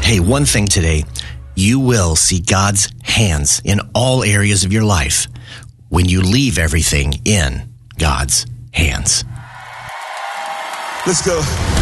Hey, one thing today, you will see God's hands in all areas of your life when you leave everything in God's hands. Let's go.